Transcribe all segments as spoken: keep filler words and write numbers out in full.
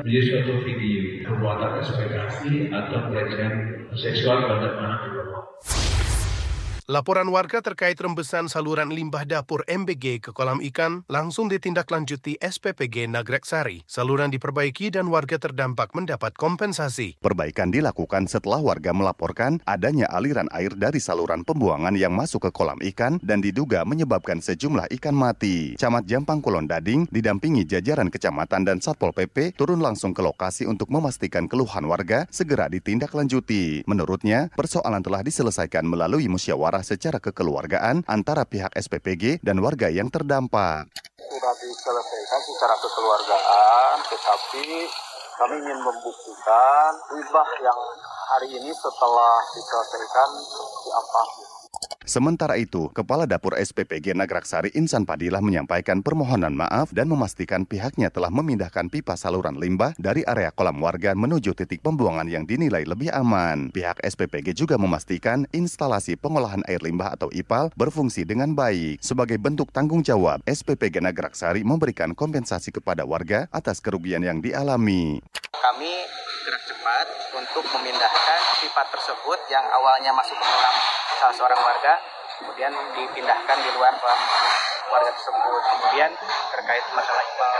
menjadi suatu video perbuatan eksploitasi atau pelecehan seksual terhadap anak di bawah. Laporan warga terkait rembesan saluran limbah dapur M B G ke kolam ikan langsung ditindaklanjuti S P P G Nagrek Sari. Saluran diperbaiki dan warga terdampak mendapat kompensasi. Perbaikan dilakukan setelah warga melaporkan adanya aliran air dari saluran pembuangan yang masuk ke kolam ikan dan diduga menyebabkan sejumlah ikan mati. Camat Jampang Kulon Dading didampingi jajaran kecamatan dan Satpol P P turun langsung ke lokasi untuk memastikan keluhan warga segera ditindaklanjuti. Menurutnya, persoalan telah diselesaikan melalui musyawarah secara kekeluargaan antara pihak S P P G dan warga yang terdampak. Sudah diselesaikan secara kekeluargaan, tetapi kami ingin membuktikan limbah yang hari ini setelah diselesaikan seperti apa. Sementara itu, Kepala Dapur S P P G Nagrek Sari Insan Padilah menyampaikan permohonan maaf dan memastikan pihaknya telah memindahkan pipa saluran limbah dari area kolam warga menuju titik pembuangan yang dinilai lebih aman. Pihak S P P G juga memastikan instalasi pengolahan air limbah atau I P A L berfungsi dengan baik. Sebagai bentuk tanggung jawab, S P P G Nagrek Sari memberikan kompensasi kepada warga atas kerugian yang dialami. Kami gerak cepat untuk memindahkan pipa tersebut yang awalnya masuk ke kolam salah seorang warga, kemudian dipindahkan di luar kolam warga tersebut. Kemudian terkait masalah I P A L.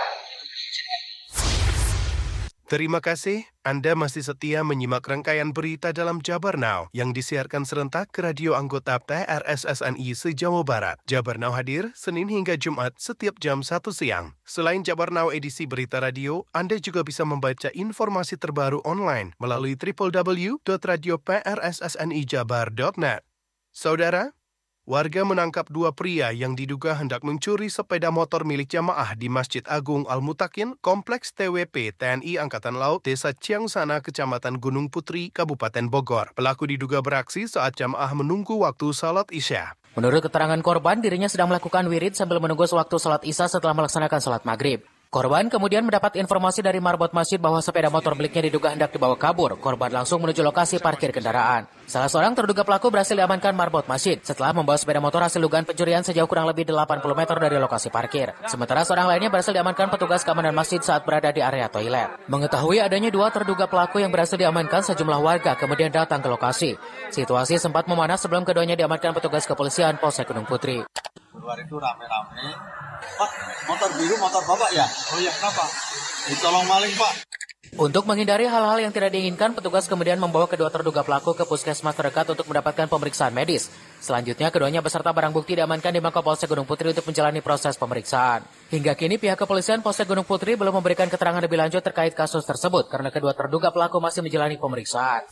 Terima kasih, Anda masih setia menyimak rangkaian berita dalam Jabar Now yang disiarkan serentak ke radio anggota P R S S N I se-Jawa Barat. Jabar Now hadir Senin hingga Jumat setiap jam satu siang. Selain Jabar Now edisi berita radio, Anda juga bisa membaca informasi terbaru online melalui w w w dot radio p r s s n i jabar dot net. Saudara, warga menangkap dua pria yang diduga hendak mencuri sepeda motor milik jamaah di Masjid Agung Al-Mutakin, Kompleks T W P T N I Angkatan Laut, Desa Ciangsana, Kecamatan Gunung Putri, Kabupaten Bogor. Pelaku diduga beraksi saat jamaah menunggu waktu salat Isya. Menurut keterangan korban, dirinya sedang melakukan wirid sambil menunggu waktu salat Isya setelah melaksanakan salat Maghrib. Korban kemudian mendapat informasi dari marbot masjid bahwa sepeda motor miliknya diduga hendak dibawa kabur. Korban langsung menuju lokasi parkir kendaraan. Salah seorang terduga pelaku berhasil diamankan marbot masjid setelah membawa sepeda motor hasil dugaan pencurian sejauh kurang lebih delapan puluh meter dari lokasi parkir. Sementara seorang lainnya berhasil diamankan petugas keamanan masjid saat berada di area toilet. Mengetahui adanya dua terduga pelaku yang berhasil diamankan, sejumlah warga kemudian datang ke lokasi. Situasi sempat memanas sebelum keduanya diamankan petugas kepolisian Polsek Gunung Putri. Luar itu rame-rame. Pak, motor biru motor bapak ya? Oh iya, kenapa? Ditolong maling, Pak. Untuk menghindari hal-hal yang tidak diinginkan, petugas kemudian membawa kedua terduga pelaku ke puskesmas terdekat untuk mendapatkan pemeriksaan medis. Selanjutnya, keduanya beserta barang bukti diamankan di Mapolsek Gunung Putri untuk menjalani proses pemeriksaan. Hingga kini, pihak kepolisian Polsek Gunung Putri belum memberikan keterangan lebih lanjut terkait kasus tersebut karena kedua terduga pelaku masih menjalani pemeriksaan.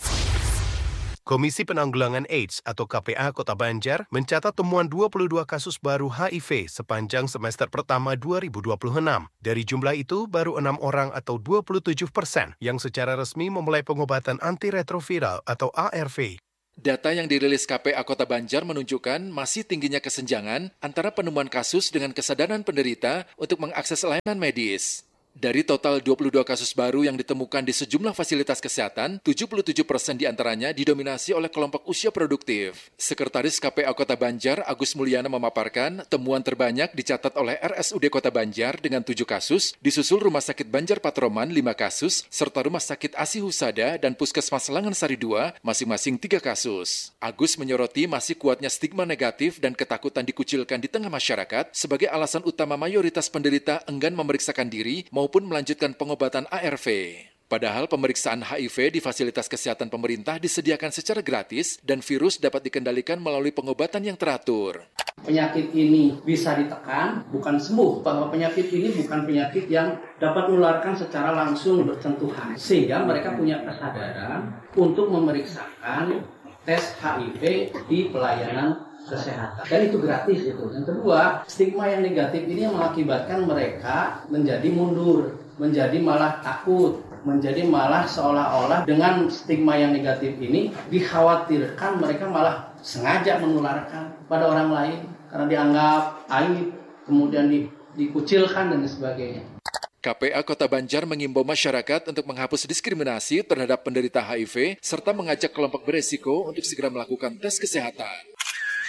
Komisi Penanggulangan AIDS atau K P A Kota Banjar mencatat temuan dua puluh dua kasus baru H I V sepanjang semester pertama dua ribu dua puluh enam. Dari jumlah itu, baru enam orang atau dua puluh tujuh persen yang secara resmi memulai pengobatan antiretroviral atau A R V. Data yang dirilis K P A Kota Banjar menunjukkan masih tingginya kesenjangan antara penemuan kasus dengan kesadaran penderita untuk mengakses layanan medis. Dari total dua puluh dua kasus baru yang ditemukan di sejumlah fasilitas kesehatan, tujuh puluh tujuh persen diantaranya didominasi oleh kelompok usia produktif. Sekretaris K P A Kota Banjar, Agus Mulyana, memaparkan temuan terbanyak dicatat oleh R S U D Kota Banjar dengan tujuh kasus, disusul Rumah Sakit Banjar Patroman lima kasus, serta Rumah Sakit Asi Husada dan Puskesmas Langansari dua masing-masing tiga kasus. Agus menyoroti masih kuatnya stigma negatif dan ketakutan dikucilkan di tengah masyarakat sebagai alasan utama mayoritas penderita enggan memeriksakan diri maupun melanjutkan pengobatan A R V. Padahal pemeriksaan H I V di fasilitas kesehatan pemerintah disediakan secara gratis dan virus dapat dikendalikan melalui pengobatan yang teratur. Penyakit ini bisa ditekan, bukan sembuh. Bahwa penyakit ini bukan penyakit yang dapat menularkan secara langsung bersentuhan. Sehingga mereka punya kesadaran untuk memeriksakan tes H I V di pelayanan kesehatan. Dan itu gratis itu. Yang kedua, stigma yang negatif ini yang mengakibatkan mereka menjadi mundur, menjadi malah takut, menjadi malah seolah-olah dengan stigma yang negatif ini dikhawatirkan mereka malah sengaja menularkan pada orang lain karena dianggap aib, kemudian di, dikucilkan dan sebagainya. K P A Kota Banjar mengimbau masyarakat untuk menghapus diskriminasi terhadap penderita H I V serta mengajak kelompok beresiko untuk segera melakukan tes kesehatan.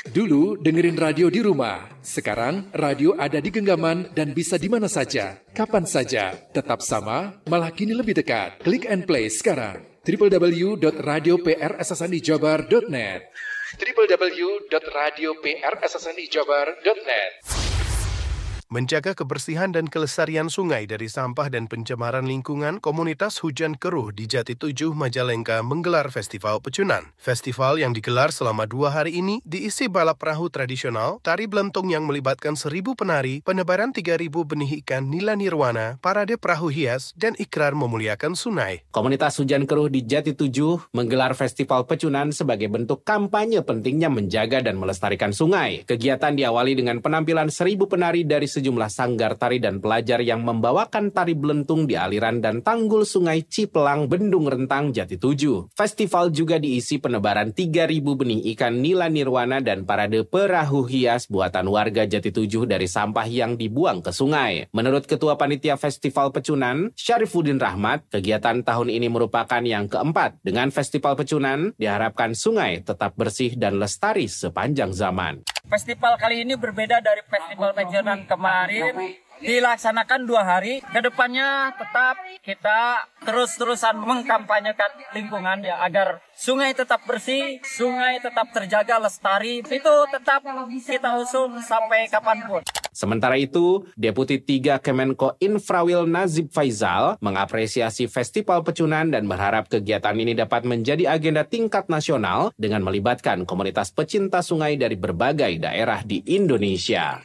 Dulu dengerin radio di rumah, sekarang radio ada di genggaman dan bisa di mana saja, kapan saja. Tetap sama, malah kini lebih dekat. Klik and play sekarang. w w w dot radio p r s s n i jabar dot net w w w dot radio p r s s n i jabar dot net. Menjaga kebersihan dan kelestarian sungai dari sampah dan pencemaran lingkungan, komunitas Hujan Keruh di Jati Tujuh, Majalengka menggelar Festival Pecunan. Festival yang digelar selama dua hari ini diisi balap perahu tradisional, tari belentung yang melibatkan seribu penari, penebaran tiga ribu benih ikan nila nirwana, parade perahu hias, dan ikrar memuliakan sungai. Komunitas Hujan Keruh di Jati Tujuh menggelar Festival Pecunan sebagai bentuk kampanye pentingnya menjaga dan melestarikan sungai. Kegiatan diawali dengan penampilan seribu penari dari sejumlah sanggar tari dan pelajar yang membawakan tari belentung di aliran dan tanggul sungai Cipelang, Bendung Rentang, Jati Tujuh. Festival juga diisi penebaran tiga ribu benih ikan nila nirwana dan parade perahu hias buatan warga Jati Tujuh dari sampah yang dibuang ke sungai. Menurut Ketua Panitia Festival Pecunan, Syarifuddin Rahmat, kegiatan tahun ini merupakan yang keempat. Dengan Festival Pecunan, diharapkan sungai tetap bersih dan lestari sepanjang zaman. Festival kali ini berbeda dari festival pecunan kemarin, dilaksanakan dua hari. Kedepannya tetap kita terus-terusan mengkampanyekan lingkungan ya, agar sungai tetap bersih, sungai tetap terjaga lestari. Itu tetap kita usung sampai kapanpun. Sementara itu, Deputi tiga Kemenko Infrawil Nazib Faizal mengapresiasi Festival Pecunan dan berharap kegiatan ini dapat menjadi agenda tingkat nasional dengan melibatkan komunitas pecinta sungai dari berbagai daerah di Indonesia.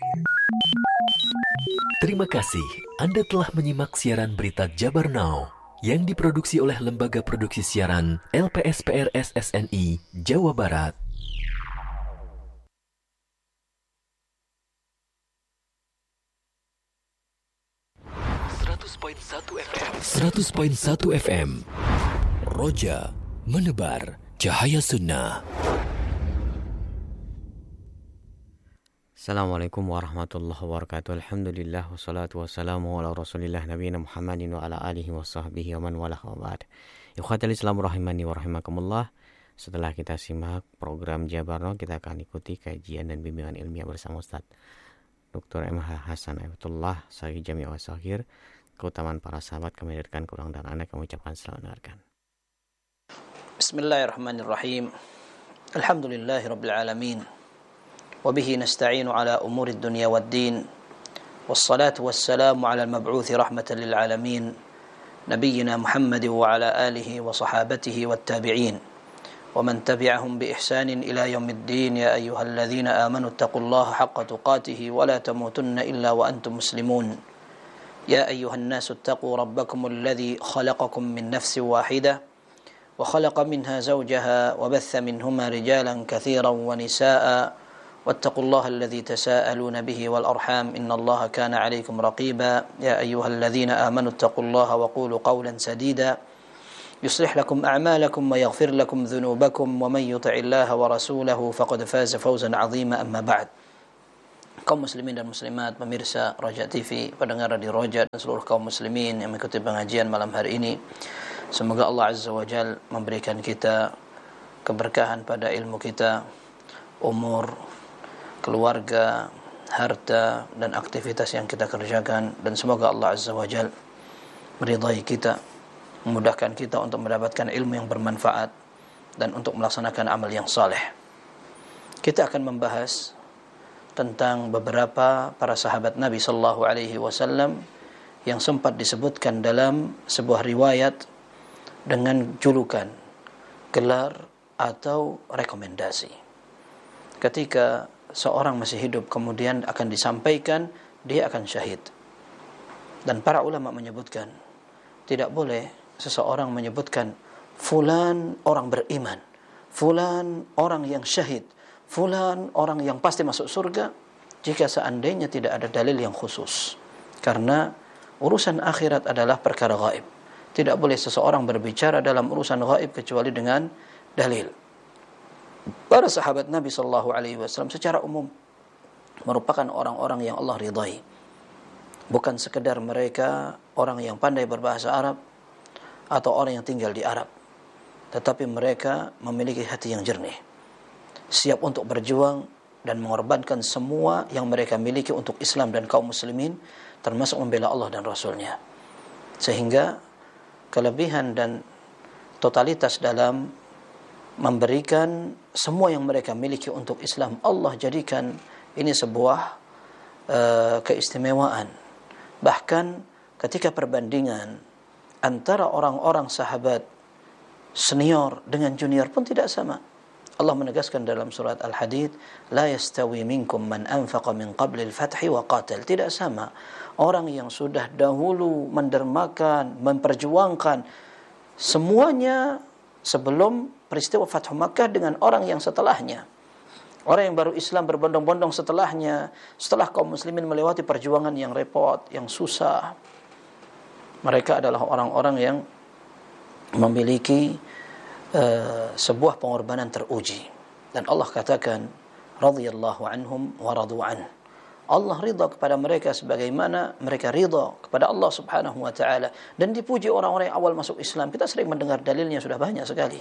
Terima kasih Anda telah menyimak siaran berita Jabar Now yang diproduksi oleh Lembaga Produksi Siaran L P S P R S S N I Jawa Barat. seratus koma satu F M Roja menebar cahaya sunnah. Assalamualaikum warahmatullahi wabarakatuh. Alhamdulillah wassalatu wassalamu ala rasulillah nabiyina Muhammadin wa ala alihi wa sahbihi wa man walah wa ba'd. Ikhwatal Islam rahimani wa rahimakumullah. Setelah kita simak program Jabar Now, kita akan ikuti kajian dan bimbingan ilmiah bersama Ustaz Doktor M H Hasan Ayatullah Sahih Jami' wa Saghir. Keutamaan para sahabat kami hadirkan kurang dan anak kami ucapkan selamat mendengarkan. Bismillahirrahmanirrahim. Alhamdulillahirabbil alamin. Wa bihi nasta'inu ala umurid dunya waddin. Wassalatu wassalamu ala al-mab'uthi rahmatan lil alamin. Nabiyyina Muhammad wa ala alihi wa sahabatihi wattabi'in. Wa man tabi'ahum bi ihsanin ila yaumiddin. Ya ayyuhalladzina amanu taqullaha haqqa tuqatih wa la tamutunna illa wa antum muslimun. يا أيها الناس اتقوا ربكم الذي خلقكم من نفس واحدة وخلق منها زوجها وبث منهما رجالا كثيرا ونساء واتقوا الله الذي تساءلون به والأرحام إن الله كان عليكم رقيبا يا أيها الذين آمنوا اتقوا الله وقولوا قولا سديدا يصلح لكم أعمالكم ويغفر لكم ذنوبكم ومن يطع الله ورسوله فقد فاز فوزا عظيما أما بعد. Kaum muslimin dan muslimat, pemirsa Roja T V, pendengar di Roja dan seluruh kaum muslimin yang mengikuti pengajian malam hari ini, semoga Allah Azza wa Jal memberikan kita keberkahan pada ilmu kita, umur, keluarga, harta dan aktivitas yang kita kerjakan, dan semoga Allah Azza wa Jal meridai kita, memudahkan kita untuk mendapatkan ilmu yang bermanfaat dan untuk melaksanakan amal yang saleh. Kita akan membahas tentang beberapa para sahabat Nabi sallallahu alaihi wasallam yang sempat disebutkan dalam sebuah riwayat dengan julukan, gelar atau rekomendasi. Ketika seorang masih hidup kemudian akan disampaikan dia akan syahid. Dan para ulama menyebutkan tidak boleh seseorang menyebutkan fulan orang beriman, fulan orang yang syahid, fulan orang yang pasti masuk surga, jika seandainya tidak ada dalil yang khusus. Karena urusan akhirat adalah perkara gaib. Tidak boleh seseorang berbicara dalam urusan gaib kecuali dengan dalil. Para sahabat Nabi sallallahu alaihi wasallam secara umum merupakan orang-orang yang Allah ridai. Bukan sekedar mereka orang yang pandai berbahasa Arab atau orang yang tinggal di Arab, tetapi mereka memiliki hati yang jernih, siap untuk berjuang dan mengorbankan semua yang mereka miliki untuk Islam dan kaum muslimin, termasuk membela Allah dan Rasulnya. Sehingga kelebihan dan totalitas dalam memberikan semua yang mereka miliki untuk Islam, Allah jadikan ini sebuah uh, keistimewaan. Bahkan ketika perbandingan antara orang-orang sahabat senior dengan junior pun tidak sama. Allah menegaskan dalam surat Al-Hadid, la yastawi minkum man anfaqa min qabli al-fathi wa qatal. Tidak sama orang yang sudah dahulu mendermakan, memperjuangkan semuanya sebelum peristiwa Fathu Makkah dengan orang yang setelahnya. Orang yang baru Islam berbondong-bondong setelahnya, setelah kaum muslimin melewati perjuangan yang repot, yang susah. Mereka adalah orang-orang yang memiliki Uh, sebuah pengorbanan teruji, dan Allah katakan radhiyallahu anhum wa radu an. Allah ridha kepada mereka sebagaimana mereka ridha kepada Allah Subhanahu wa taala, dan dipuji orang-orang yang awal masuk Islam. Kita sering mendengar dalilnya sudah banyak sekali.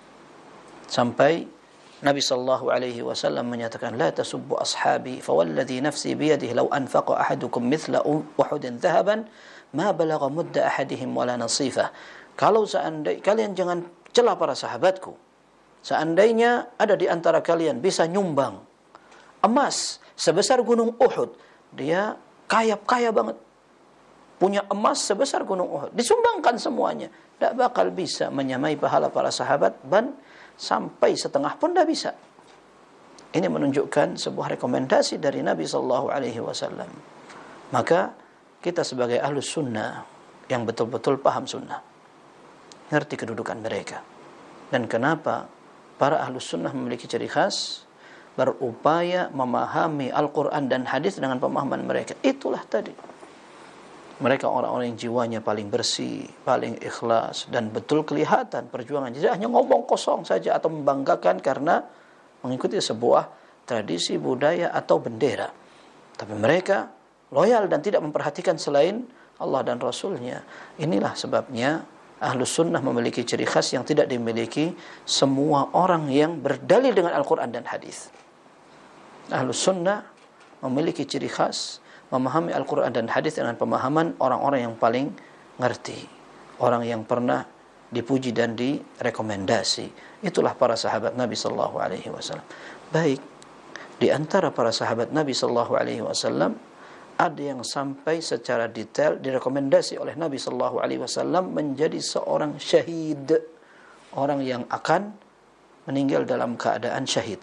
Sampai Nabi sallallahu alaihi wasallam menyatakan, la tasubbu ashabi fa walladhi nafsi bi yadihi law anfaqa ahadukum mithla uhudin dhahaban ma balagha mudda ahadihim wala nasifah. Kalau seandainya kalian jangan celah para sahabatku. Seandainya ada di antara kalian bisa nyumbang emas sebesar gunung Uhud, dia kaya-kaya banget, punya emas sebesar gunung Uhud, disumbangkan semuanya, tidak bakal bisa menyamai pahala para sahabat, dan sampai setengah pun tidak bisa. Ini menunjukkan sebuah rekomendasi dari Nabi sallallahu alaihi wasallam. Maka kita sebagai ahlus sunnah yang betul-betul paham sunnah, ngerti kedudukan mereka, dan kenapa para ahlus sunnah memiliki ciri khas, berupaya memahami Al-Quran dan hadis dengan pemahaman mereka. Itulah tadi, mereka orang-orang yang jiwanya paling bersih, paling ikhlas, dan betul kelihatan perjuangan. Jadi hanya ngomong kosong saja atau membanggakan karena mengikuti sebuah tradisi, budaya, atau bendera. Tapi mereka loyal dan tidak memperhatikan selain Allah dan Rasulnya. Inilah sebabnya Ahlus Sunnah memiliki ciri khas yang tidak dimiliki semua orang yang berdalil dengan Al-Quran dan hadis. Ahlus Sunnah memiliki ciri khas memahami Al-Quran dan hadis dengan pemahaman orang-orang yang paling ngerti, orang yang pernah dipuji dan direkomendasi. Itulah para sahabat Nabi sallallahu alaihi wasallam. Baik, di antara para sahabat Nabi sallallahu alaihi wasallam ada yang sampai secara detail direkomendasi oleh Nabi sallallahu alaihi wasallam menjadi seorang syahid, orang yang akan meninggal dalam keadaan syahid.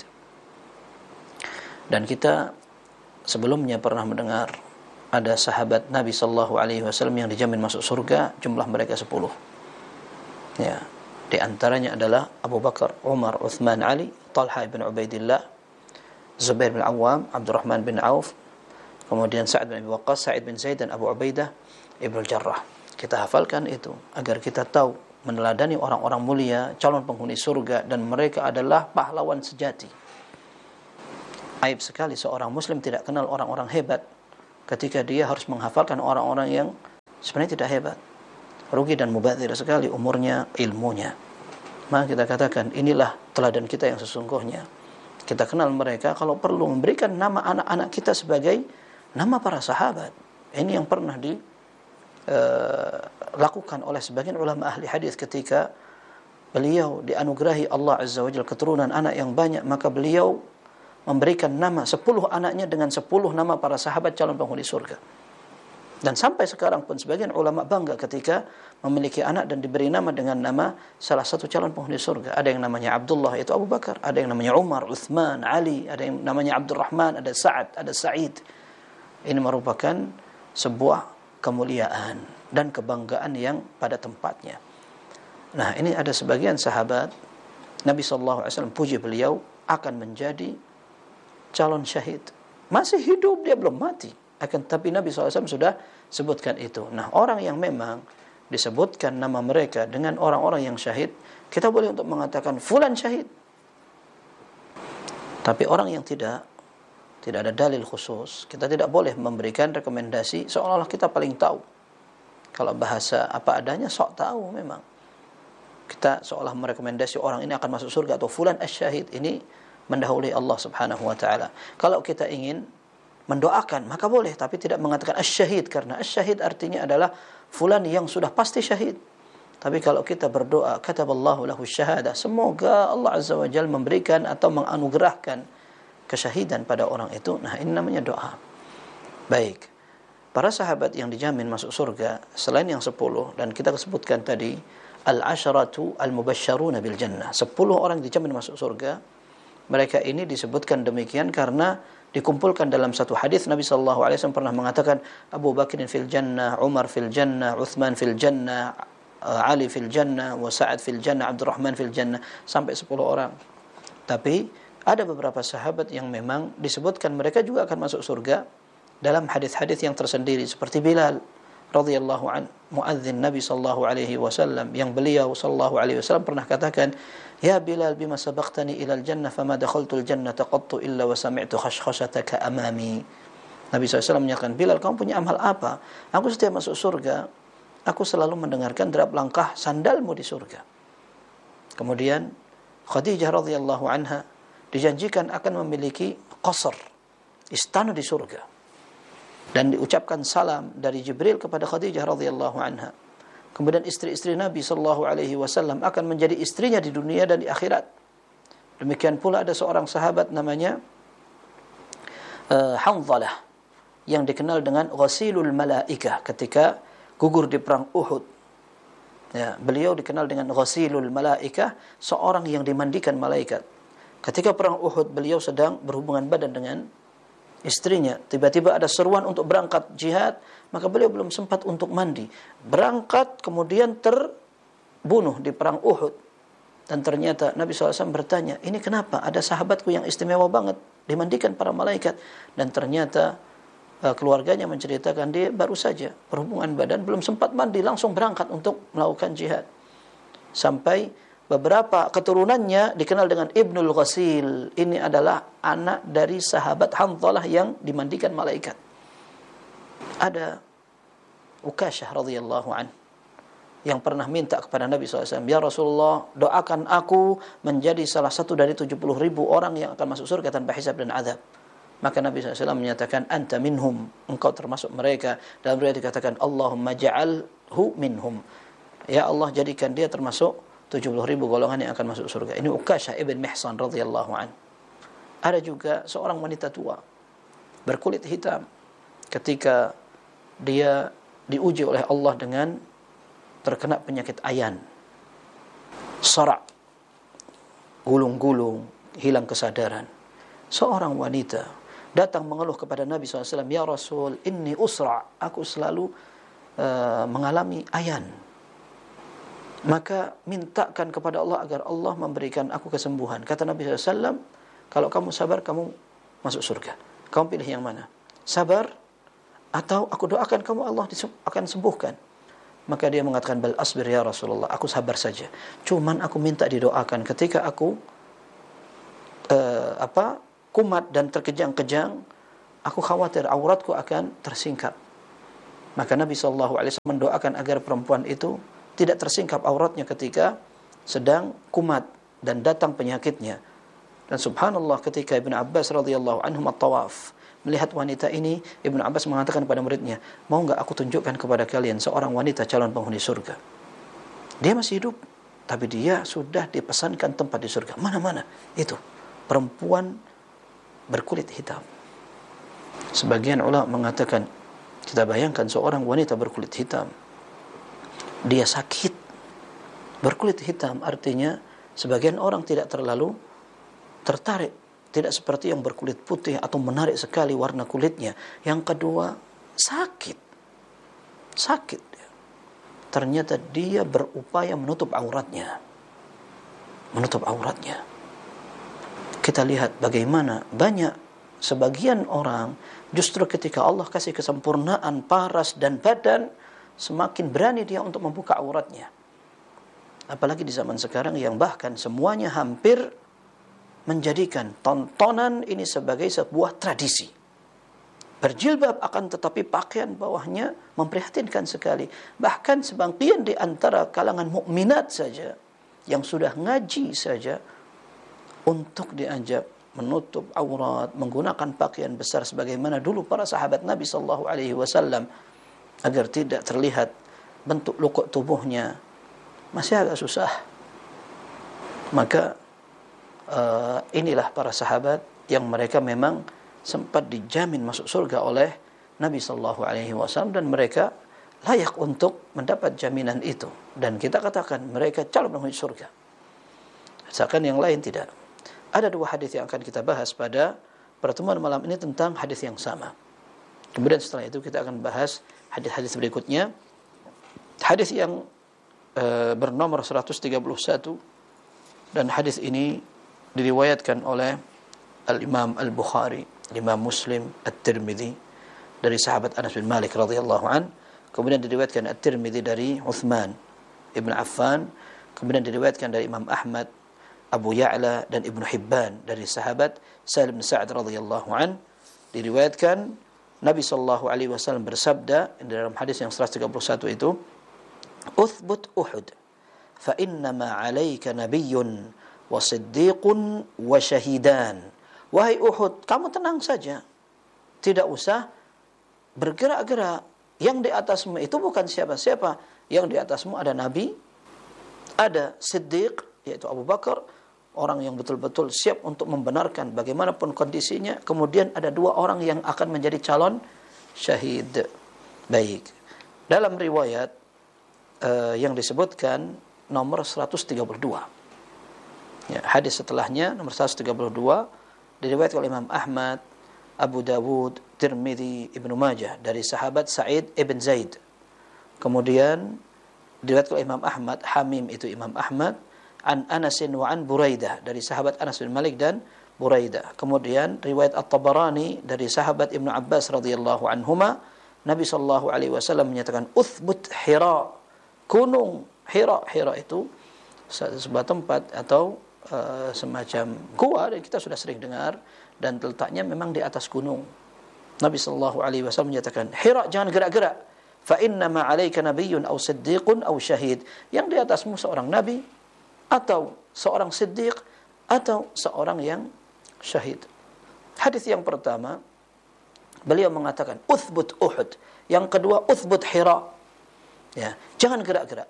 Dan kita sebelumnya pernah mendengar ada sahabat Nabi sallallahu alaihi wasallam yang dijamin masuk surga, jumlah mereka sepuluh. Ya, di antaranya adalah Abu Bakar, Umar, Uthman, Ali, Talha bin Ubaidillah, Zubair bin Awam, Abdurrahman bin Auf, kemudian Sa'ad bin Abi Waqqas, Sa'id bin Zaid, dan Abu Ubaidah Ibnu Jarrah. Kita hafalkan itu agar kita tahu meneladani orang-orang mulia, calon penghuni surga, dan mereka adalah pahlawan sejati. Aib sekali seorang muslim tidak kenal orang-orang hebat ketika dia harus menghafalkan orang-orang yang sebenarnya tidak hebat. Rugi dan mubadzir sekali umurnya, ilmunya. Maka kita katakan inilah teladan kita yang sesungguhnya. Kita kenal mereka, kalau perlu memberikan nama anak-anak kita sebagai nama para sahabat. Ini yang pernah dilakukan uh, oleh sebagian ulama ahli hadis ketika beliau dianugerahi Allah Azza wa Jalla keturunan anak yang banyak, maka beliau memberikan nama sepuluh anaknya dengan sepuluh nama para sahabat calon penghuni surga. Dan sampai sekarang pun sebagian ulama bangga ketika memiliki anak dan diberi nama dengan nama salah satu calon penghuni surga. Ada yang namanya Abdullah, itu Abu Bakar, ada yang namanya Umar, Uthman, Ali, ada yang namanya Abdurrahman, ada Sa'ad, ada Sa'id. Ini merupakan sebuah kemuliaan dan kebanggaan yang pada tempatnya. Nah, ini ada sebagian sahabat Nabi sallallahu alaihi wasallam puji beliau akan menjadi calon syahid. Masih hidup, dia belum mati. Akan tapi Nabi sallallahu alaihi wasallam sudah sebutkan itu. Nah, orang yang memang disebutkan nama mereka dengan orang-orang yang syahid, kita boleh untuk mengatakan fulan syahid. Tapi orang yang tidak Tidak ada dalil khusus, kita tidak boleh memberikan rekomendasi seolah-olah kita paling tahu. Kalau bahasa apa adanya, sok tahu memang. Kita seolah merekomendasi orang ini akan masuk surga atau fulan asyahid. Ini mendahului Allah Subhanahu wa taala. Kalau kita ingin mendoakan maka boleh, tapi tidak mengatakan asy-syahid, karena asy-syahid artinya adalah fulan yang sudah pasti syahid. Tapi kalau kita berdoa, kataballahu lahu syahadah, semoga Allah Azza wa Jalla memberikan atau menganugerahkan kesyahidan pada orang itu. Nah, ini namanya doa. Baik. Para sahabat yang dijamin masuk surga selain yang sepuluh, dan kita sebutkan tadi al-asharatu al-mubasysyaruna bil jannah, sepuluh orang dijamin masuk surga. Mereka ini disebutkan demikian karena dikumpulkan dalam satu hadis. Nabi sallallahu alaihi wasallam pernah mengatakan Abu Bakrin fil jannah, Umar fil jannah, Uthman fil jannah, Ali fil jannah, wa Sa'ad fil jannah, Abdurrahman fil jannah, sampai sepuluh orang. Tapi ada beberapa sahabat yang memang disebutkan mereka juga akan masuk surga dalam hadis-hadis yang tersendiri, seperti Bilal radhiyallahu an, muadzin Nabi sallallahu alaihi wasallam, yang beliau sallallahu alaihi wasallam pernah katakan, "Ya Bilal, bima sabaqtani ila al-jannah fama dakhaltu al-jannata qattu illa wa sami'tu khashkhashataka amami." Nabi sallallahu alaihi wasallam menyatakan, "Bilal, kamu punya amal apa? Aku setiap masuk surga, aku selalu mendengarkan derap langkah sandalmu di surga." Kemudian Khadijah radhiyallahu anha dijanjikan akan memiliki qasr, istana di surga. Dan diucapkan salam dari Jibril kepada Khadijah radhiyallahu anha. Kemudian istri-istri Nabi sallallahu alaihi wasallam akan menjadi istrinya di dunia dan di akhirat. Demikian pula ada seorang sahabat namanya uh, Hanzalah, yang dikenal dengan Ghasilul Malaikah ketika gugur di perang Uhud. Ya, beliau dikenal dengan Ghasilul Malaikah, seorang yang dimandikan malaikat. Ketika perang Uhud, beliau sedang berhubungan badan dengan istrinya. Tiba-tiba ada seruan untuk berangkat jihad, maka beliau belum sempat untuk mandi. Berangkat, kemudian terbunuh di perang Uhud. Dan ternyata Nabi shallallahu alaihi wasallam bertanya, ini kenapa? Ada sahabatku yang istimewa banget, dimandikan para malaikat. Dan ternyata uh, keluarganya menceritakan dia baru saja berhubungan badan, belum sempat mandi, langsung berangkat untuk melakukan jihad. Sampai beberapa keturunannya dikenal dengan Ibnul Ghasil. Ini adalah anak dari sahabat Hanzalah yang dimandikan malaikat. Ada Ukasyah radhiyallahu an yang pernah minta kepada Nabi shallallahu alaihi wasallam, "Ya Rasulullah, doakan aku menjadi salah satu dari tujuh puluh ribu orang yang akan masuk surga tanpa hisab dan azab." Maka Nabi shallallahu alaihi wasallam menyatakan, "Anta minhum," engkau termasuk mereka. Dalam riwayat dikatakan, "Allahumma ja'alhu minhum." Ya Allah, jadikan dia termasuk tujuh puluh ribu golongan yang akan masuk surga. Ini Ukasyah ibn Mihsan radhiyallahu an. Ada juga seorang wanita tua berkulit hitam ketika dia diuji oleh Allah dengan terkena penyakit ayan, sarak, gulung-gulung, hilang kesadaran. Seorang wanita datang mengeluh kepada Nabi shallallahu alaihi wasallam, "Ya Rasul, inni usra," aku selalu uh, mengalami ayan. Maka mintakan kepada Allah agar Allah memberikan aku kesembuhan. Kata Nabi shallallahu alaihi wasallam, kalau kamu sabar, kamu masuk surga. Kamu pilih yang mana? Sabar atau aku doakan kamu Allah akan sembuhkan? Maka dia mengatakan, bal asbir ya Rasulullah, aku sabar saja. Cuman aku minta didoakan ketika aku uh, apa kumat dan terkejang-kejang, aku khawatir auratku akan tersingkap. Maka Nabi shallallahu alaihi wasallam mendoakan agar perempuan itu tidak tersingkap auratnya ketika sedang kumat dan datang penyakitnya. Dan subhanallah, ketika Ibnu Abbas radhiyallahu anhu at-tawaf melihat wanita ini, Ibnu Abbas mengatakan kepada muridnya, "Mau enggak aku tunjukkan kepada kalian seorang wanita calon penghuni surga?" Dia masih hidup, tapi dia sudah dipesankan tempat di surga. Mana-mana itu perempuan berkulit hitam. Sebagian ulama mengatakan, kita bayangkan seorang wanita berkulit hitam, dia sakit. Berkulit hitam artinya sebagian orang tidak terlalu tertarik, tidak seperti yang berkulit putih atau menarik sekali warna kulitnya. Yang kedua, sakit. Sakit. Ternyata dia berupaya menutup auratnya. Menutup auratnya. Kita lihat bagaimana banyak sebagian orang justru ketika Allah kasih kesempurnaan paras dan badan, semakin berani dia untuk membuka auratnya. Apalagi di zaman sekarang yang bahkan semuanya hampir menjadikan tontonan ini sebagai sebuah tradisi. Berjilbab akan tetapi pakaian bawahnya memprihatinkan sekali. Bahkan sebagian di antara kalangan mukminat saja yang sudah ngaji saja untuk diajak menutup aurat, menggunakan pakaian besar sebagaimana dulu para sahabat Nabi sallallahu alaihi wasallam agar tidak terlihat bentuk lukuk tubuhnya, masih agak susah. Maka uh, inilah para sahabat yang mereka memang sempat dijamin masuk surga oleh Nabi sallallahu alaihi wasallam, dan mereka layak untuk mendapat jaminan itu, dan kita katakan mereka calon penghuni surga. Sedangkan yang lain tidak. Ada dua hadis yang akan kita bahas pada pertemuan malam ini tentang hadis yang sama. Kemudian setelah itu kita akan bahas hadis-hadis berikutnya. Hadis yang uh, bernomor seratus tiga puluh satu, dan hadis ini diriwayatkan oleh Al-Imam Al-Bukhari, Imam Muslim, At-Tirmidzi dari sahabat Anas bin Malik radhiyallahu an. Kemudian diriwayatkan At-Tirmidzi dari Uthman Ibn Affan. Kemudian diriwayatkan dari Imam Ahmad, Abu Ya'la dan Ibnu Hibban dari sahabat Salim bin Sa'ad radhiyallahu an. Diriwayatkan Nabi sallallahu alaihi wasallam bersabda dalam hadis yang seratus tiga puluh satu itu, "Uthbut Uhud, fa innama 'alaika nabiyyun wa siddiqun wa syahidan." Wahai Uhud, kamu tenang saja. Tidak usah bergerak-gerak. Yang di atasmu itu bukan siapa-siapa. Yang di atasmu ada nabi, ada siddiq yaitu Abu Bakar, orang yang betul-betul siap untuk membenarkan bagaimanapun kondisinya. Kemudian ada dua orang yang akan menjadi calon syahid. Baik. Dalam riwayat uh, yang disebutkan nomor seratus tiga puluh dua. Ya, hadis setelahnya nomor seratus tiga puluh dua diriwayatkan oleh Imam Ahmad, Abu Dawud, Tirmidzi, Ibnu Majah dari sahabat Sa'id ibn Zaid. Kemudian diriwayatkan oleh Imam Ahmad, Hamim itu Imam Ahmad, an Anasin wa an Buraidah dari sahabat Anas bin Malik dan Buraidah. Kemudian riwayat At-Tabarani dari sahabat Ibnu Abbas radhiyallahu anhuma, Nabi sallallahu alaihi wasallam menyatakan uthbut Hira, gunung Hira. Hira itu sebuah tempat atau uh, semacam gua, dan kita sudah sering dengar, dan letaknya memang di atas gunung. Nabi sallallahu alaihi wasallam menyatakan, Hira, jangan gerak-gerak. Fa innama 'alaika nabiyyun aw siddiqun aw syahid. Yang di atasmu seorang nabi atau seorang siddiq atau seorang yang syahid. Hadis yang pertama beliau mengatakan uthbut Uhud, yang kedua uthbut Hira. Ya, jangan gerak-gerak.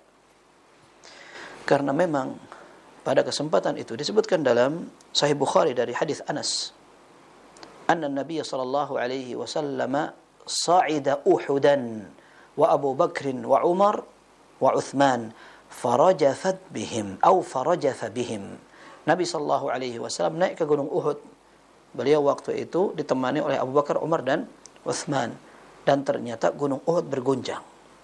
Karena memang pada kesempatan itu disebutkan dalam Sahih Bukhari dari hadis Anas, anna Nabi sallallahu alaihi wasallam sa'ida Uhudan wa Abu Bakr wa Umar wa Uthman farajafat bihim atau farajafa bihim. Nabi sallallahu alaihi wasallam naik ke gunung Uhud. Beliau waktu itu ditemani oleh Abu Bakar, Umar dan Uthman, dan ternyata gunung Uhud bergoncang.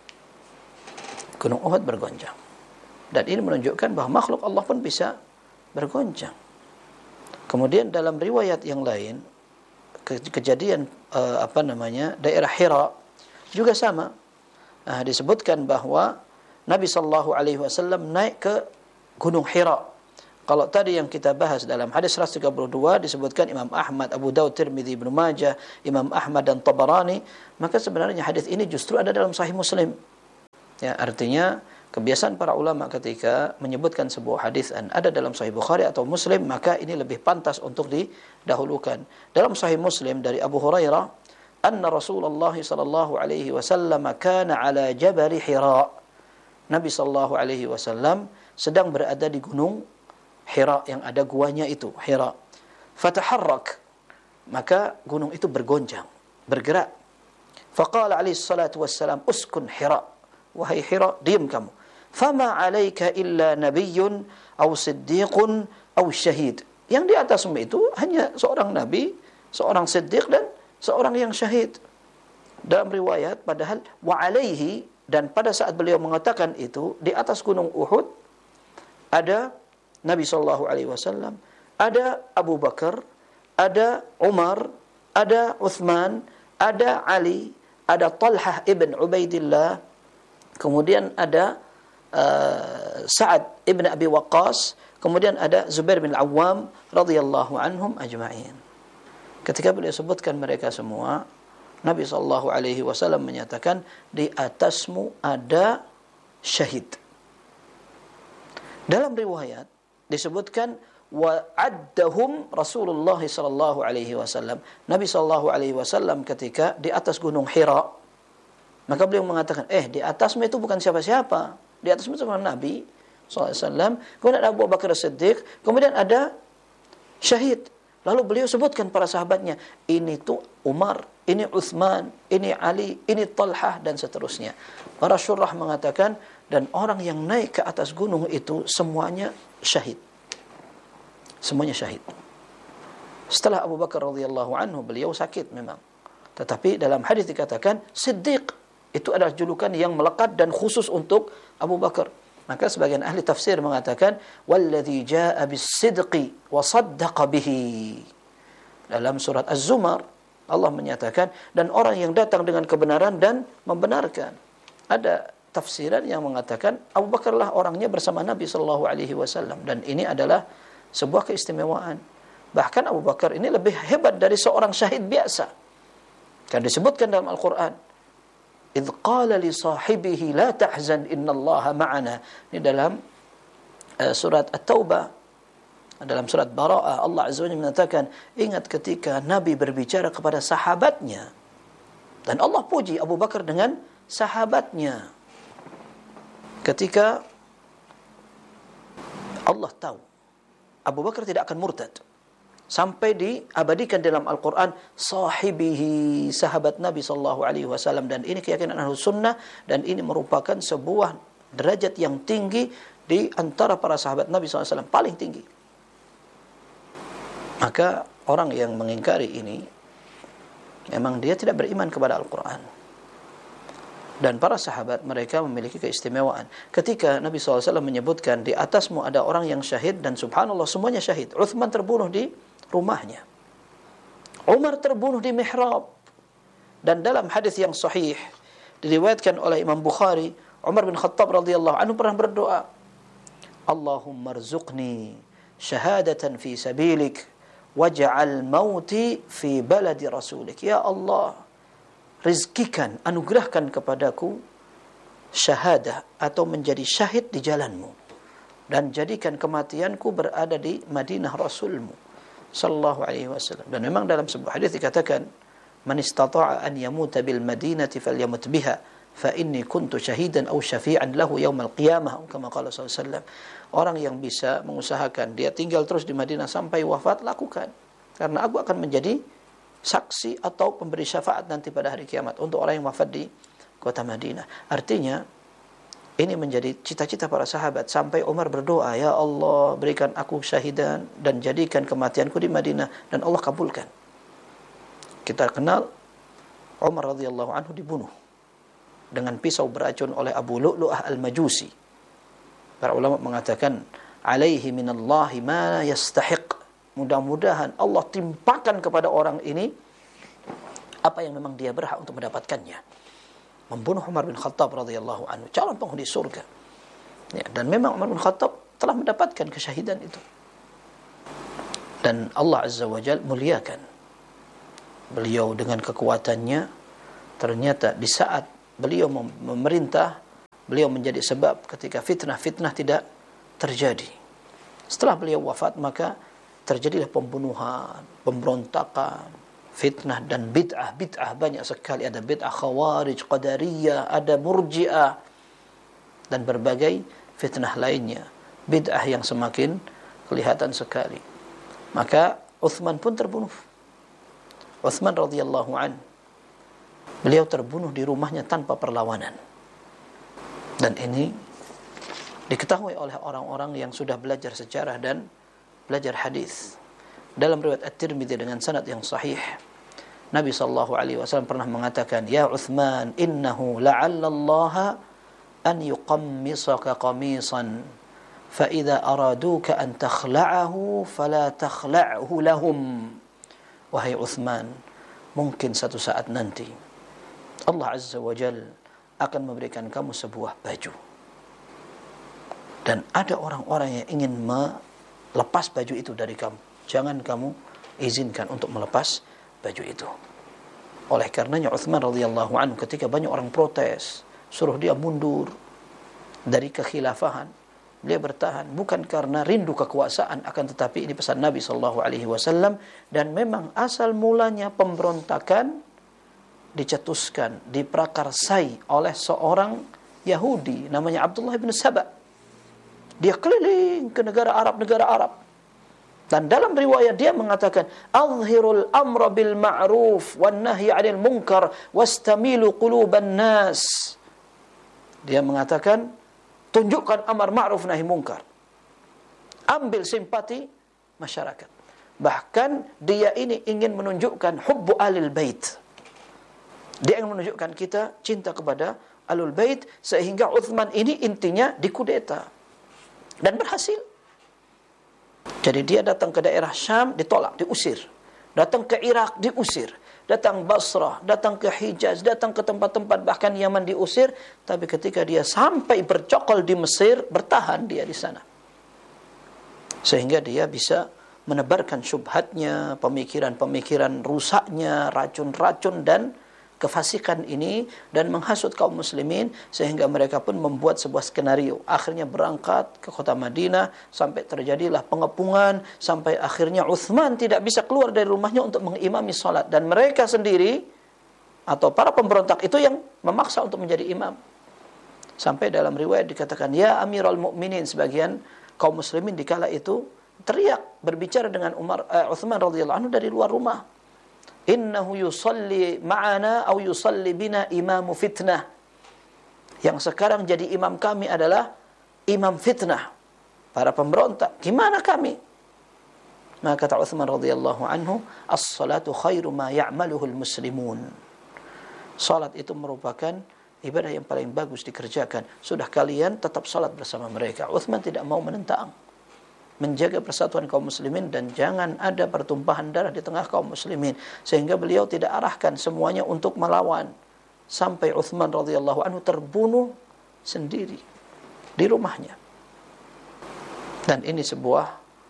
Gunung Uhud bergoncang. Dan ini menunjukkan bahawa makhluk Allah pun bisa bergoncang. Kemudian dalam riwayat yang lain, ke- kejadian uh, apa namanya daerah Hira juga sama. Nah, disebutkan bahawa Nabi sallallahu alaihi wasallam naik ke Gunung Hira. Kalau tadi yang kita bahas dalam hadis seratus tiga puluh dua disebutkan Imam Ahmad, Abu Dawud, Tirmidzi, Ibnu Majah, Imam Ahmad dan Tabarani, maka sebenarnya hadis ini justru ada dalam Sahih Muslim. Ya, artinya kebiasaan para ulama ketika menyebutkan sebuah hadis dan ada dalam Sahih Bukhari atau Muslim, maka ini lebih pantas untuk didahulukan. Dalam Sahih Muslim dari Abu Hurairah, anna Rasulullah sallallahu alaihi wasallam kana ala Jabal Hira. Nabi sallallahu alaihi wasallam sedang berada di gunung Hira yang ada guanya itu, Hira. Fataharrak, maka gunung itu bergoncang, bergerak. Faqala alaihi salatu wassalam, uskun Hira, wahai Hira, diam kamu. Fama alaika illa nabiyyun aw siddiqun aw syahid. Yang di atasmu itu hanya seorang nabi, seorang siddiq dan seorang yang syahid. Dalam riwayat padahal wa alaihi, dan pada saat beliau mengatakan itu di atas gunung Uhud ada Nabi sallallahu alaihi wasallam, ada Abu Bakar, ada Umar, ada Uthman, ada Ali, ada Talhah ibn Ubaidillah, kemudian ada uh, Sa'ad ibn Abi Waqqas, kemudian ada Zubair bin Awam radhiyallahu anhum ajma'in. Ketika beliau sebutkan mereka semua, Nabi sallallahu alaihi wasallam menyatakan, di atasmu ada syahid. Dalam riwayat disebutkan wa addahum Rasulullah sallallahu alaihi wasallam. Nabi sallallahu alaihi wasallam ketika di atas gunung Hira, maka beliau mengatakan, eh di atasmu itu bukan siapa-siapa, di atasmu itu cuma Nabi sallallahu alaihi wasallam, kemudian ada Abu Bakar As-Siddiq, kemudian ada syahid. Lalu beliau sebutkan para sahabatnya, ini tuh Umar, ini Uthman, ini Ali, ini Talhah, dan seterusnya. Para syurah mengatakan, dan orang yang naik ke atas gunung itu semuanya syahid. Semuanya syahid. Setelah Abu Bakar radhiyallahu anhu, beliau sakit memang. Tetapi dalam hadis dikatakan, Siddiq, itu adalah julukan yang melekat dan khusus untuk Abu Bakar. Maka sebagian ahli tafsir mengatakan, walladzi jaa'a bis-sidqi wa saddaqa bihi. Dalam surat Az-Zumar, Allah menyatakan, dan orang yang datang dengan kebenaran dan membenarkan. Ada tafsiran yang mengatakan, Abu Bakar lah orangnya bersama Nabi sallallahu alaihi wasallam, dan ini adalah sebuah keistimewaan. Bahkan Abu Bakar ini lebih hebat dari seorang syahid biasa. Kan disebutkan dalam Al-Quran, idh qala li sahibihi la tahzan innallaha ma'ana. Ini dalam uh, surat At-Taubah. Dalam surat Bara'ah, Allah Azza wa Jalla mengatakan, ingat ketika Nabi berbicara kepada sahabatnya. Dan Allah puji Abu Bakar dengan sahabatnya. Ketika Allah tahu Abu Bakar tidak akan murtad, sampai diabadikan dalam Al-Quran sahibihi, sahabat Nabi sallallahu alaihi wasallam, dan ini keyakinan Ahlus Sunnah, dan ini merupakan sebuah derajat yang tinggi di antara para sahabat Nabi sallallahu alaihi wasallam, paling tinggi. Maka orang yang mengingkari ini memang dia tidak beriman kepada Al-Quran. Dan para sahabat mereka memiliki keistimewaan. Ketika Nabi sallallahu alaihi wasallam menyebutkan, di atasmu ada orang yang syahid, dan subhanallah semuanya syahid. Uthman terbunuh di rumahnya, Umar terbunuh di mihrab. Dan dalam hadis yang sahih diriwayatkan oleh Imam Bukhari, Umar bin Khattab radhiyallahu anhu pernah berdoa, Allahumma rzuqni syahadatan fi sabilik waj'al mauti fi baladi rasulik. Ya Allah, rizkikan, anugerahkan kepadaku syahadah atau menjadi syahid di jalanmu, dan jadikan kematianku berada di Madinah Rasulmu sallallahu alaihi wasallam. Dan memang dalam sebuah hadis dikatakan, man istata'a an yamuta bil madinati falyamut biha fa inni kuntu syahidan aw syafi'an lahu yaumal qiyamah, kama qala sallallahu alaihi wasallam. Orang yang bisa mengusahakan dia tinggal terus di Madinah sampai wafat, lakukan, karena aku akan menjadi saksi atau pemberi syafaat nanti pada hari kiamat untuk orang yang wafat di kota Madinah. Artinya ini menjadi cita-cita para sahabat, sampai Umar berdoa, ya Allah berikan aku syahidan dan jadikan kematianku di Madinah, dan Allah kabulkan. Kita kenal Umar radhiyallahu anhu dibunuh dengan pisau beracun oleh Abu Lu'lu'ah al-Majusi. Para ulama mengatakan, alaihi minallahi ma yastahiq. Mudah-mudahan Allah timpakan kepada orang ini apa yang memang dia berhak untuk mendapatkannya. Membunuh Umar bin Khattab radhiyallahu anhu, calon penghuni surga. Ya, dan memang Umar bin Khattab telah mendapatkan kesyahidan itu. Dan Allah Azza wa Jalla muliakan beliau dengan kekuatannya. Ternyata di saat beliau memerintah, beliau menjadi sebab ketika fitnah-fitnah tidak terjadi. Setelah beliau wafat, maka terjadilah pembunuhan, pemberontakan, fitnah dan bid'ah. Bid'ah banyak sekali. Ada bid'ah khawarij, qadariyah, ada murji'ah, dan berbagai fitnah lainnya. Bid'ah yang semakin kelihatan sekali. Maka Uthman pun terbunuh. Uthman radhiyallahu an, beliau terbunuh di rumahnya tanpa perlawanan. Dan ini diketahui oleh orang-orang yang sudah belajar sejarah dan belajar hadis. Dalam riwayat At-Tirmidzi dengan sanad yang sahih, Nabi sallallahu alaihi wasallam pernah mengatakan, ya Uthman, innahu la'alla Allah an yuqammisaka qamisan fa idza araduka an takhla'ahu fala takhla'hu lahum. Wahai Uthman, mungkin satu saat nanti Allah Azza wa Jalla akan memberikan kamu sebuah baju, dan ada orang-orang yang ingin lepas baju itu dari kamu. Jangan kamu izinkan untuk melepas baju itu. Oleh karenanya Uthman radhiyallahu anhu ketika banyak orang protes, suruh dia mundur dari kekhilafahan, Beliau bertahan bukan karena rindu kekuasaan, akan tetapi ini pesan Nabi sallallahu alaihi wasallam, dan memang asal mulanya pemberontakan dicetuskan, diprakarsai oleh seorang Yahudi namanya Abdullah bin Saba. Dia keliling ke negara Arab, negara Arab. Dan dalam riwayat dia mengatakan, "Azhirul amra bil ma'ruf wan nahyi 'anil munkar wastamilu quluban nas." Dia mengatakan, tunjukkan amar ma'ruf nahi munkar. Ambil simpati masyarakat. Bahkan dia ini ingin menunjukkan hubbu alil bait. Dia ingin menunjukkan kita cinta kepada alul bait, sehingga Uthman ini intinya dikudeta. Dan berhasil. Jadi dia datang ke daerah Syam, ditolak, diusir. Datang ke Irak, diusir. Datang Basrah, datang ke Hijaz, datang ke tempat-tempat bahkan Yaman diusir. Tapi ketika dia sampai bercokol di Mesir, bertahan dia di sana. Sehingga dia bisa menebarkan syubhatnya, pemikiran-pemikiran rusaknya, racun-racun dan kefasikan ini, dan menghasut kaum muslimin, sehingga mereka pun membuat sebuah skenario. Akhirnya berangkat ke kota Madinah, sampai terjadilah pengepungan, sampai akhirnya Uthman tidak bisa keluar dari rumahnya untuk mengimami salat, dan mereka sendiri atau para pemberontak itu yang memaksa untuk menjadi imam. Sampai dalam riwayat dikatakan, "Ya Amirul Mukminin," sebagian kaum muslimin dikala itu teriak berbicara dengan Umar uh, Uthman radhiyallahu anhu dari luar rumah. "Innahu yusalli ma'ana atau yusalli bina imamu fitnah." Yang sekarang jadi imam kami adalah imam fitnah, para pemberontak. Gimana kami? Maka kata Uthman radhiyallahu anhu, "As-salatu khairu ma ya'maluhu al-muslimun." Salat itu merupakan ibadah yang paling bagus dikerjakan. Sudah kalian tetap salat bersama mereka. Uthman tidak mau menentang, menjaga persatuan kaum muslimin dan jangan ada pertumpahan darah di tengah kaum muslimin, sehingga beliau tidak arahkan semuanya untuk melawan, sampai Uthman radhiyallahu anhu terbunuh sendiri di rumahnya. Dan ini sebuah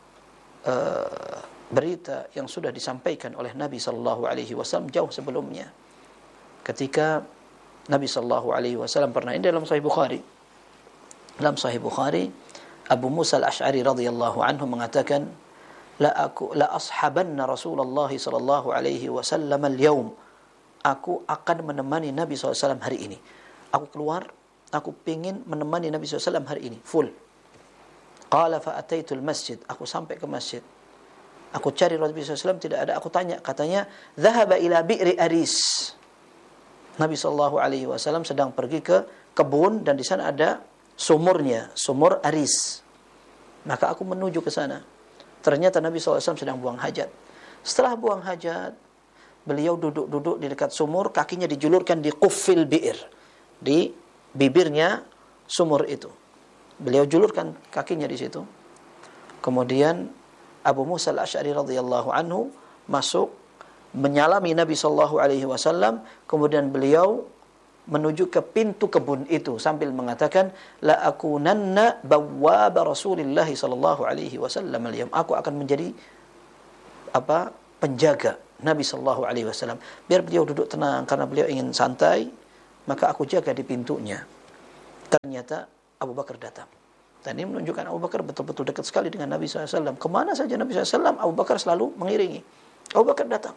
uh, berita yang sudah disampaikan oleh Nabi sallallahu alaihi wasallam jauh sebelumnya, ketika Nabi sallallahu alaihi wasallam pernah, ini dalam Sahih Bukhari, dalam Sahih Bukhari Abu Musa al-Ash'ari radhiyallahu anhu mengatakan, la aku la ashabanna Rasulullah sallallahu alaihi wasallam al-yawm. Aku akan menemani Nabi sallallahu alaihi wasallam hari ini. Aku keluar, aku ingin menemani Nabi sallallahu alaihi wasallam hari ini full. Qala fa ataitu al-masjid. Aku sampai ke masjid. Aku cari Nabi sallallahu alaihi wasallam, tidak ada. Aku tanya, katanya dhahaba ila bi'ri Aris. Nabi sallallahu alaihi wasallam sedang pergi ke kebun dan di sana ada sumurnya, sumur Aris. Maka aku menuju ke sana. Ternyata Nabi sallallahu alaihi wasallam sedang buang hajat. Setelah buang hajat, beliau duduk-duduk di dekat sumur, kakinya dijulurkan di quffil bi'r, di bibirnya sumur itu. Beliau julurkan kakinya di situ. Kemudian Abu Musa al-Ash'ari radhiyallahu anhu masuk menyalami Nabi sallallahu alaihi wasallam, kemudian beliau menuju ke pintu kebun itu sambil mengatakan, la akunanna bawwab Rasulillah sallallahu alaihi wasallam al-yawm. Aku akan menjadi apa? penjaga Nabi sallallahu alaihi wasallam. Biar beliau duduk tenang karena beliau ingin santai, maka aku jaga di pintunya. Ternyata Abu Bakar datang. Dan ini menunjukkan Abu Bakar betul-betul dekat sekali dengan Nabi sallallahu alaihi wasallam. Kemana saja Nabi sallallahu alaihi wasallam, Abu Bakar selalu mengiringi. Abu Bakar datang.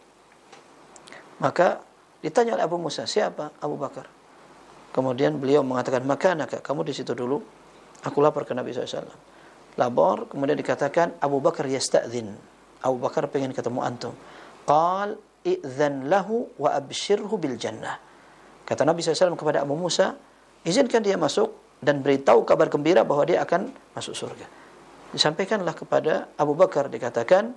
Maka ditanya oleh Abu Musa, siapa Abu Bakar? Kemudian beliau mengatakan, makanaka, kamu di situ dulu. Aku lapor ke Nabi sallallahu alaihi wasallam. Lapor, kemudian dikatakan, Abu Bakar yasta'zin. Abu Bakar pengen ketemu antum. Qal i'dzan lahu wa abshirhu bil jannah. Kata Nabi sallallahu alaihi wasallam kepada Abu Musa, izinkan dia masuk dan beritahu kabar gembira bahwa dia akan masuk surga. Disampaikanlah kepada Abu Bakar, dikatakan,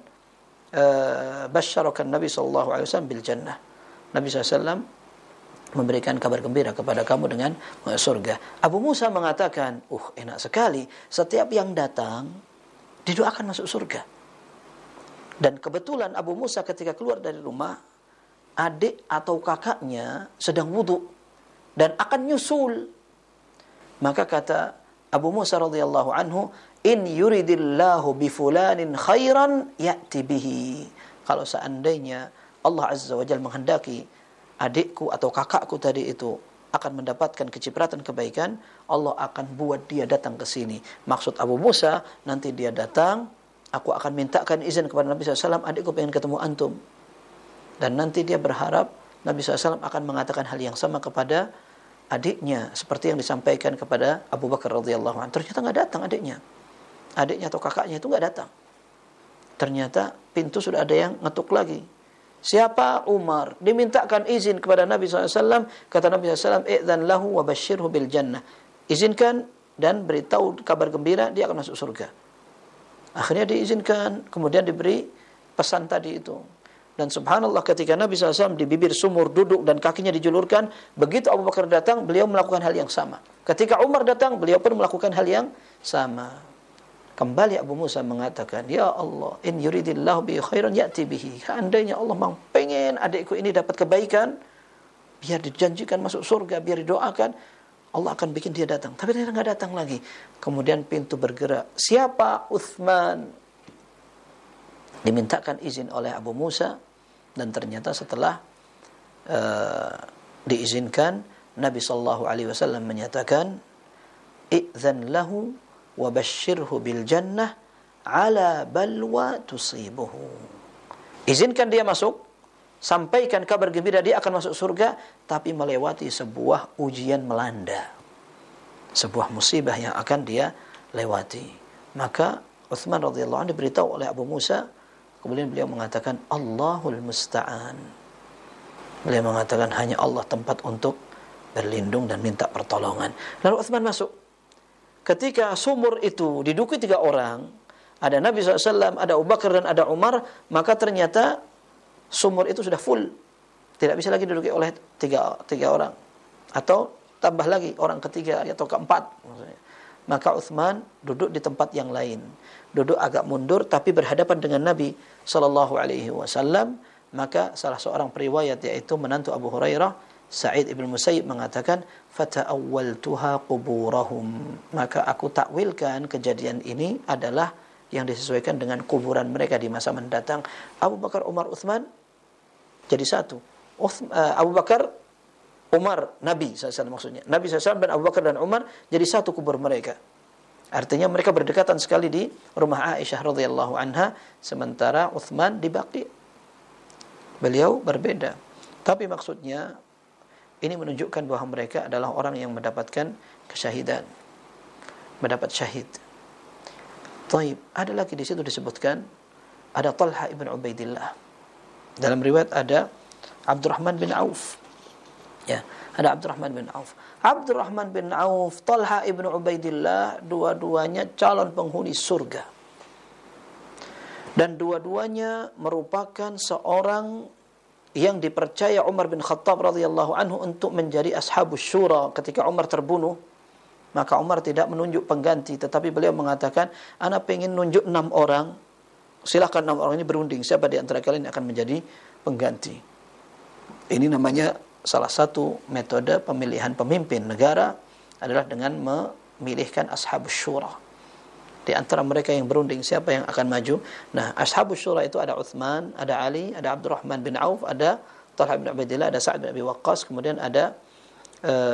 basyarakan Nabi sallallahu alaihi wasallam bil jannah. Nabi sallallahu alaihi wasallam memberikan kabar gembira kepada kamu dengan surga. Abu Musa mengatakan, uh enak sekali, setiap yang datang didoakan masuk surga. Dan kebetulan Abu Musa ketika keluar dari rumah, adik atau kakaknya sedang wudhu dan akan nyusul. Maka kata Abu Musa radhiyallahu anhu, in yuridillahu bi fulanin khairan ya'ti bihi. Kalau seandainya Allah Azza wa Jalla menghendaki adikku atau kakakku tadi itu akan mendapatkan kecipratan kebaikan, Allah akan buat dia datang ke sini. Maksud Abu Musa, nanti dia datang, aku akan mintakan izin kepada Nabi shallallahu alaihi wasallam, adikku pengen ketemu antum. Dan nanti dia berharap Nabi shallallahu alaihi wasallam akan mengatakan hal yang sama kepada adiknya, seperti yang disampaikan kepada Abu Bakar radhiyallahu anhu. Ternyata nggak datang adiknya. Adiknya atau kakaknya itu nggak datang. Ternyata pintu sudah ada yang ngetuk lagi. Siapa? Umar. Dimintakan izin kepada Nabi shallallahu alaihi wasallam. Kata Nabi shallallahu alaihi wasallam, "Idzan lahu wa basyirhu bil jannah." Izinkan dan beritahu kabar gembira, dia akan masuk surga. Akhirnya diizinkan, kemudian diberi pesan tadi itu. Dan subhanallah, ketika Nabi shallallahu alaihi wasallam di bibir sumur duduk dan kakinya dijulurkan, begitu Abu Bakar datang, beliau melakukan hal yang sama. Ketika Umar datang, beliau pun melakukan hal yang sama. Kembali Abu Musa mengatakan, "Ya Allah, in yuridillahu bi khairan ya'ti bihi." Seandainya Allah memang pengen adikku ini dapat kebaikan, biar dijanjikan masuk surga, biar didoakan, Allah akan bikin dia datang. Tapi dia enggak datang lagi. Kemudian pintu bergerak. Siapa? Uthman. Dimintakan izin oleh Abu Musa, dan ternyata setelah uh, diizinkan, Nabi sallallahu alaihi wasallam menyatakan, "Idzan lahu wa basyirhu bil jannah ala balwa tusibuhu." Izinkan dia masuk, sampaikan kabar gembira dia akan masuk surga, tapi melewati sebuah ujian melanda, sebuah musibah yang akan dia lewati. Maka Uthman radhiyallahu anhu diberitahu oleh Abu Musa, kemudian beliau mengatakan, Allahul musta'an. Beliau mengatakan hanya Allah tempat untuk berlindung dan minta pertolongan. Lalu Uthman masuk. Ketika sumur itu diduduki tiga orang, ada Nabi shallallahu alaihi wasallam, ada Abu Bakar dan ada Umar, maka ternyata sumur itu sudah full. Tidak bisa lagi diduduki oleh tiga, tiga orang. Atau tambah lagi orang ketiga atau keempat. Maksudnya. Maka Uthman duduk di tempat yang lain. Duduk agak mundur tapi berhadapan dengan Nabi sallallahu alaihi wasallam. Maka salah seorang periwayat, yaitu menantu Abu Hurairah, Sa'id ibn Musayyib, mengatakan, "Fata'awwaltuha quburahum." Maka aku takwilkan kejadian ini adalah yang disesuaikan dengan kuburan mereka di masa mendatang. Abu Bakar, Umar, Uthman jadi satu. Uthman, uh, Abu Bakar, Umar, Nabi sallallahu alaihi wasallam maksudnya. Nabi sallallahu alaihi wasallam dan Abu Bakar dan Umar jadi satu kubur mereka. Artinya mereka berdekatan sekali di rumah Aisyah radhiyallahu anha, sementara Uthman di Baqi. Beliau berbeda. Tapi maksudnya ini menunjukkan bahwa mereka adalah orang yang mendapatkan kesyahidan, mendapat syahid. Taib, ada lagi di situ disebutkan ada Talha ibn Ubaidillah. Dalam riwayat ada Abdurrahman bin Auf. Ya, ada Abdurrahman bin Auf. Abdurrahman bin Auf, Talha ibn Ubaidillah, dua-duanya calon penghuni surga. Dan dua-duanya merupakan seorang yang dipercaya Umar bin Khattab radhiyallahu anhu untuk menjadi ashabus syura ketika Umar terbunuh. Maka Umar tidak menunjuk pengganti, tetapi beliau mengatakan, "Ana pengen nunjuk enam orang. Silakan enam orang ini berunding siapa di antara kalian yang akan menjadi pengganti." Ini namanya salah satu metode pemilihan pemimpin negara adalah dengan memilihkan ashabus syura. Di antara mereka yang berunding siapa yang akan maju. Nah, ashabus syura itu ada Uthman, ada Ali, ada Abdurrahman bin Auf, ada Talha bin Ubaidillah, ada Sa'ad bin Abi Waqqas, kemudian ada uh,